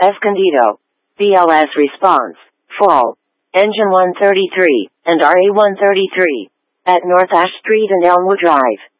Escondido. BLS response, full. Engine 133, and RA 133. At North Ash Street and Elmwood Drive.